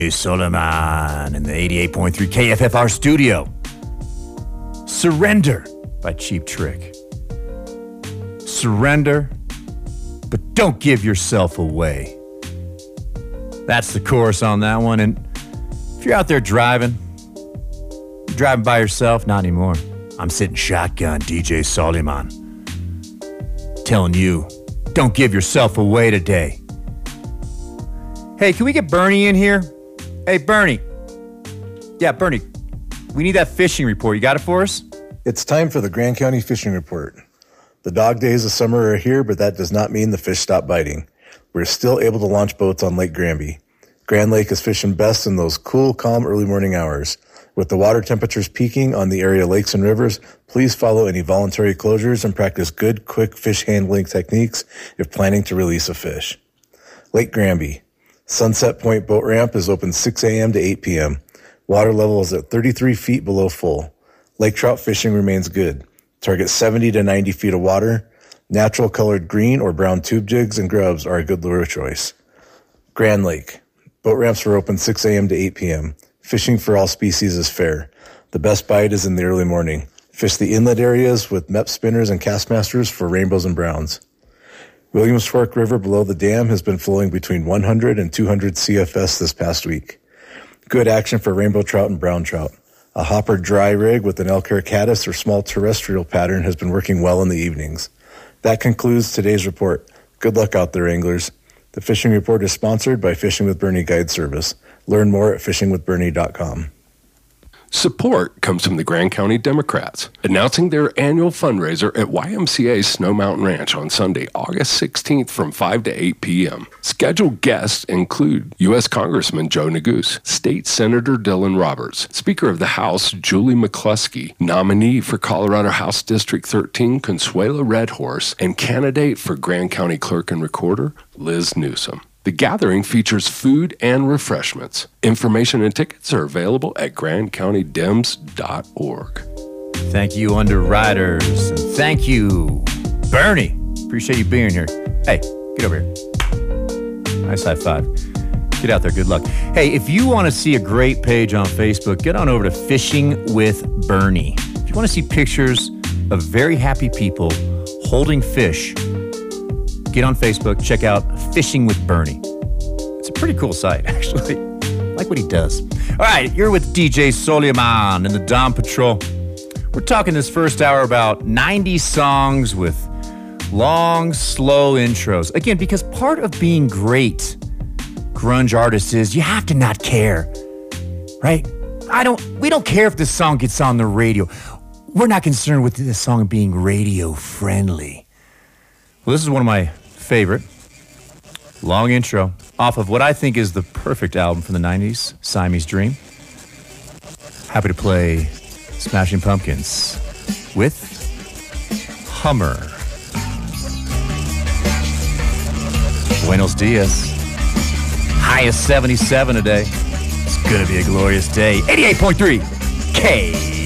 Soliman in the 88.3 KFFR studio. Surrender by Cheap Trick. Surrender, but don't give yourself away. That's the chorus on that one. And if you're out there driving by yourself, not anymore. I'm sitting shotgun, DJ Soliman, telling you, don't give yourself away today. Hey, can we get Bernie in here? Hey, Bernie. Yeah, Bernie, we need that fishing report. You got it for us? It's time for the Grand County Fishing Report. The dog days of summer are here, but that does not mean the fish stop biting. We're still able to launch boats on Lake Granby. Grand Lake is fishing best in those cool, calm, early morning hours. With the water temperatures peaking on the area lakes and rivers, please follow any voluntary closures and practice good, quick fish handling techniques if planning to release a fish. Lake Granby. Sunset Point Boat Ramp is open 6 a.m. to 8 p.m. Water level is at 33 feet below full. Lake trout fishing remains good. Target 70 to 90 feet of water. Natural colored green or brown tube jigs and grubs are a good lure choice. Grand Lake. Boat ramps are open 6 a.m. to 8 p.m. Fishing for all species is fair. The best bite is in the early morning. Fish the inlet areas with MEP spinners and Castmasters for rainbows and browns. Williams Fork River below the dam has been flowing between 100 and 200 CFS this past week. Good action for rainbow trout and brown trout. A hopper dry rig with an elk hair caddis or small terrestrial pattern has been working well in the evenings. That concludes today's report. Good luck out there, anglers. The fishing report is sponsored by Fishing with Bernie Guide Service. Learn more at fishingwithbernie.com. Support comes from the Grand County Democrats, announcing their annual fundraiser at YMCA Snow Mountain Ranch on Sunday, August 16th from 5 to 8 p.m. Scheduled guests include U.S. Congressman Joe Neguse, State Senator Dylan Roberts, Speaker of the House Julie McCluskey, nominee for Colorado House District 13 Consuelo Redhorse, and candidate for Grand County Clerk and Recorder Liz Newsom. The gathering features food and refreshments. Information and tickets are available at grandcountydems.org. Thank you, underwriters. And thank you, Bernie. Appreciate you being here. Hey, get over here. Nice high five. Get out there. Good luck. Hey, if you want to see a great page on Facebook, get on over to Fishing with Bernie. If you want to see pictures of very happy people holding fish, get on Facebook, check out Fishing with Bernie. It's a pretty cool site, actually. I like what he does. All right, you're with DJ Soliman and the Dawn Patrol. We're talking this first hour about 90s songs with long, slow intros. Again, because part of being great grunge artists is you have to not care, right? We don't care if this song gets on the radio. We're not concerned with this song being radio friendly. Well, this is one of my favorite. Long intro off of what I think is the perfect album from the 90s, Siamese Dream. Happy to play Smashing Pumpkins with Hummer. Buenos dias. High of 77 today. It's going to be a glorious day. 88.3 K.